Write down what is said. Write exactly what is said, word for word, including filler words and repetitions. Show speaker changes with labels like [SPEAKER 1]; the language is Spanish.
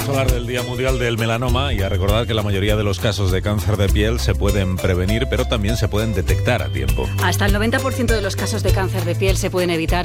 [SPEAKER 1] vamos a hablar del Día Mundial del Melanoma y a recordar que la mayoría de los casos de cáncer de piel se pueden prevenir, pero también se pueden detectar a tiempo.
[SPEAKER 2] Hasta el noventa por ciento de los casos de cáncer de piel se pueden evitar